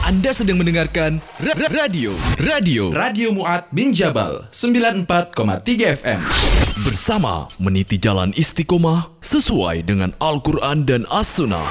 Anda sedang mendengarkan Radio Mu'ad bin Jabal 94,3 FM. Bersama meniti jalan istiqomah sesuai dengan Al-Quran dan As-Sunnah.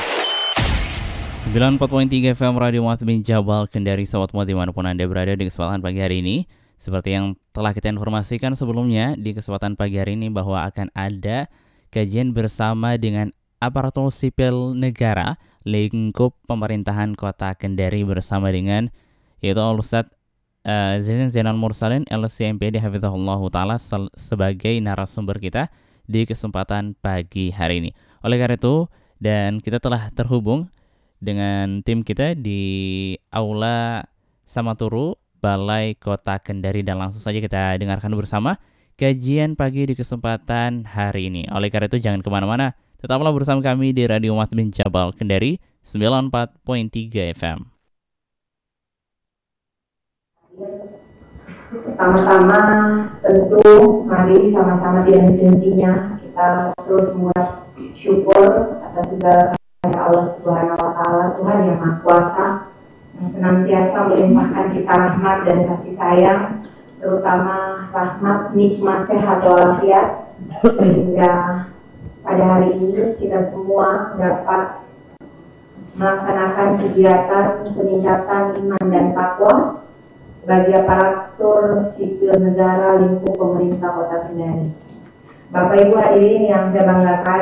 94.3 FM Radio Mu'ad bin Jabal, Kendari, Sobat Mu'ad dimanapun Anda berada di kesempatan pagi hari ini. Seperti yang telah kita informasikan sebelumnya, di kesempatan pagi hari ini bahwa akan ada kajian bersama dengan aparatur sipil negara lingkup pemerintahan Kota Kendari bersama dengan yaitu Al-Ustadz Zainal Mursalin LCMPD Hafizahullah Ta'ala sebagai narasumber kita di kesempatan pagi hari ini. Oleh karena itu, dan kita telah terhubung dengan tim kita di Aula Samaturu Balai Kota Kendari, dan langsung saja kita dengarkan bersama kajian pagi di kesempatan hari ini. Oleh karena itu jangan kemana-mana, tetaplah bersama kami di Radio Mu'ad bin Jabal Kendari 94.3 FM. Pertama-tama tentu mari sama-sama tidak henti-hentinya kita terus mengucap syukur atas segala karunia Allah Subhanahu wa Ta'ala, Tuhan yang Maha Kuasa, yang senantiasa melimpahkan kita rahmat dan kasih sayang, terutama rahmat, nikmat, sehat walafiat, sehingga pada hari ini kita semua dapat melaksanakan kegiatan peningkatan iman dan takwa bagi aparatur sipil negara lingkup pemerintah Kota Kendari. Bapak Ibu hadirin yang saya banggakan,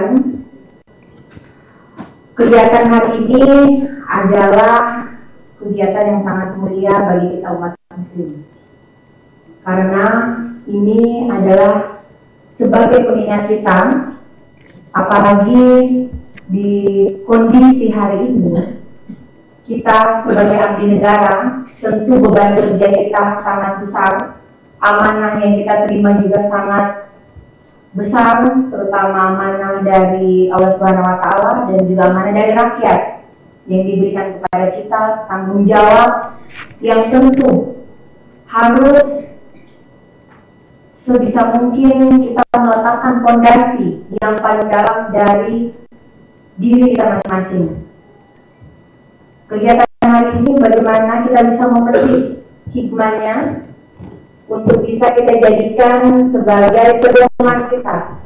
kegiatan hari ini adalah kegiatan yang sangat mulia bagi kita umat muslim. Karena ini adalah sebagai pengingat kita, apalagi di kondisi hari ini, kita sebagai abdi negara, tentu beban kerja kita sangat besar, amanah yang kita terima juga sangat besar, terutama amanah dari Allah Subhanahu wa Ta'ala dan juga amanah dari rakyat yang diberikan kepada kita, tanggung jawab yang tentu harus sebisa mungkin kita meletakkan fondasi yang paling dalam dari diri kita masing-masing. Kegiatan hari ini bagaimana kita bisa memetik hikmahnya untuk bisa kita jadikan sebagai pedoman kita.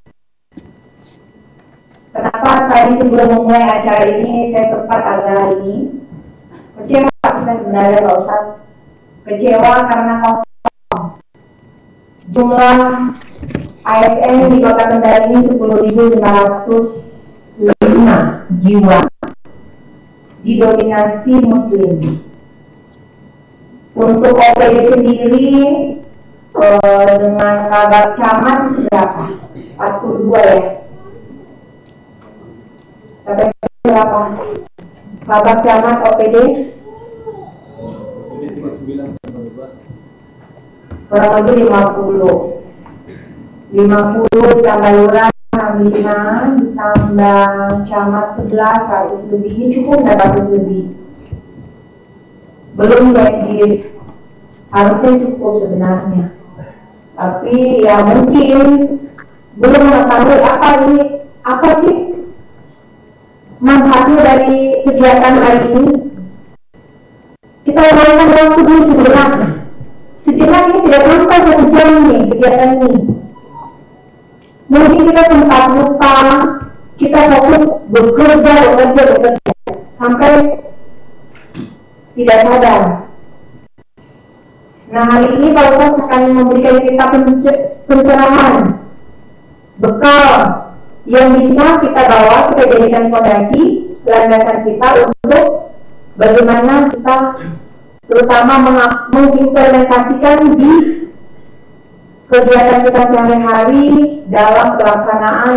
Kenapa tadi sebelum memulai acara ini saya sempat agak kecewa saya sebenarnya Pak Ustadz. Kecewa karena kosong. Jumlah ASN di Kota Kendari ini 10.505 jiwa, didominasi muslim. Untuk OPD sendiri dengan kabar camat berapa? 42 ya? Sampai berapa? Kabar camat OPD? Kurang lebih 50 ditambah lurah 5 ditambah camat 11, 100 lebih. Ini cukup nggak 100 lebih? Belum teknis, harusnya cukup sebenarnya. Tapi ya mungkin belum mengetahui apa sih manfaatnya dari kegiatan hari ini. Kita uraikan waktu dulu sejenak ini tidak sampai 1 jam nih kegiatan ini. Mungkin kita sempat lupa, kita fokus bekerja sampai tidak sadar. Nah hari ini Pak Ustadz akan memberikan kita pencerahan, bekal yang bisa kita bawa, kita jadikan fondasi landasan kita untuk bagaimana kita terutama mengimplementasikan di kegiatan kita sehari-hari dalam pelaksanaan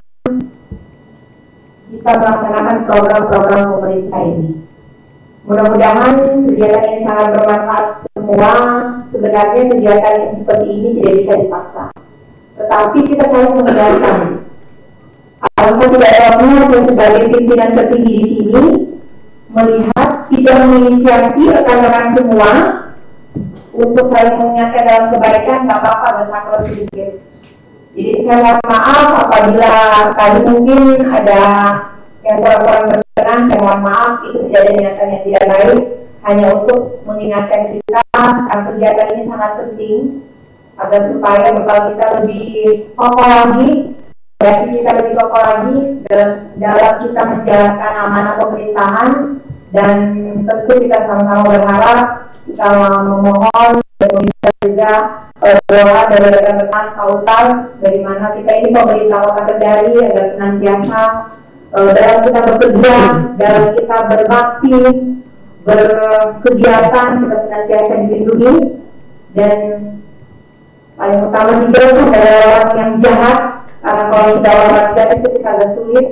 program-program pemerintah ini. Mudah-mudahan kegiatan ini sangat bermanfaat semua. Sebenarnya kegiatan yang seperti ini tidak bisa dipaksa, tetapi kita saling mendengarkan. Alhamdulillah tidak tahunya saya sebagai pimpinan tertinggi di sini melihat tidak menginisiasi rekan-rekan semua untuk saling mengingatkan dalam kebaikan, tak apa-apa bersabar sedikit. Jadi saya mohon maaf apabila tadi mungkin ada yang kurang berkenan, saya mohon maaf, itu tidak ada niatan yang tidak baik. hanya untuk mengingatkan kita kegiatan ini sangat penting agar supaya bekal kita lebih kokoh lagi, reaksi kita lebih kokoh lagi dalam kita menjalankan amanah pemerintahan. Dan tentu kita sama-sama berharap, kita memohon dan meminta juga doa dari rekan-rekan Pak Ustaz, dari mana kita ini pemerintah Kota Kendari agar senantiasa dalam kita bekerja, dalam kita berbakti, berkegiatan, kita senantiasa dilindungi, dan paling utama dijauhkan dari orang yang jahat, karena kalau sudah orang jahat itu kita agak sulit.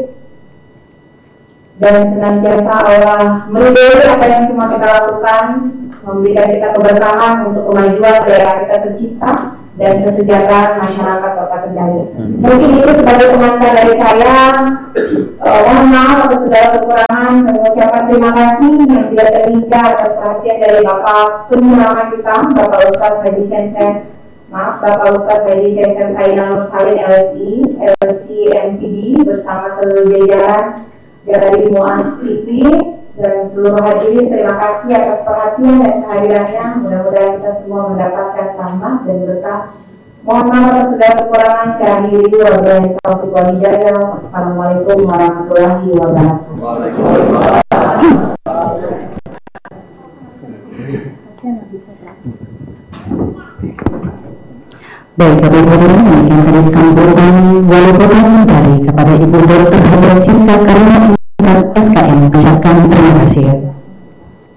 Dan senantiasa Allah meridhoi apa yang semua kita lakukan, memberikan kita keberkahan untuk kemajuan daerah kita tercipta dan kesejahteraan masyarakat Kota Kendari. Mungkin itu sebagai pengantar dari saya. Mohon maaf atas segala kekurangan. Saya mengucapkan terima kasih yang tidak terhingga atas perhatian dari Bapak Penerangan kita, Bapak Ustaz Haji Sensen. Bapak Ustaz Haji Sensen Sayyidina Nur Salim LC MPD bersama seluruh jajaran dari Muas TV dan seluruh hadirin. Terima kasih atas perhatian dan kehadirannya. Mudah-mudahan kita semua mendapatkan rahmat dan berkah. Mohon maaf atas segala kekurangan. Saya akhiri. Wabillahi taufiq wal hidayah. Wassalamualaikum warahmatullahi wabarakatuh. Baik, Bapak Ibu demikian tadi sambutan wali kota Kendari kepada Ibu Dr. Haja Siska Karina SKM. Ucapkan terima kasih.